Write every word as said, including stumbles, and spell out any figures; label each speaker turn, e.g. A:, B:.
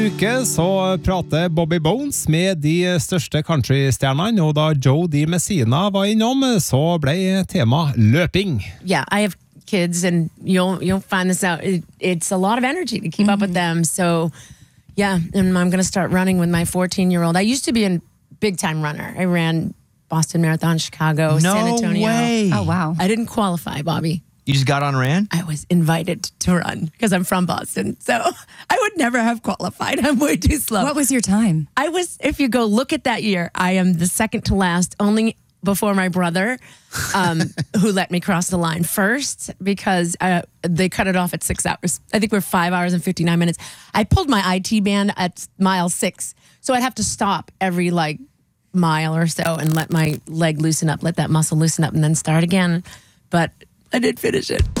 A: Uke så prater Bobby Bones med de største countrystjernene, og da Joe Di Messina var innom, så ble tema løping.
B: Yeah, I have kids and you'll you'll find this out. It, it's a lot of energy to keep mm-hmm. up with them. So yeah, and I'm going to start running with my fourteen-year-old. I used to be a big-time runner. I ran Boston Marathon, Chicago,
C: no
B: San Antonio.
C: Way.
D: Oh, wow.
B: I didn't qualify, Bobby.
C: You just got on and ran?
B: I was invited to run because I'm from Boston. So I would never have qualified. I'm way too slow.
D: What was your time?
B: I was, if you go look at that year, I am the second to last, only before my brother, um, who let me cross the line first because uh, they cut it off at six hours. I think we're five hours and fifty-nine minutes. I pulled my I T band at mile six. So I'd have to stop every like mile or so and let my leg loosen up, let that muscle loosen up and then start again. But I did finish it.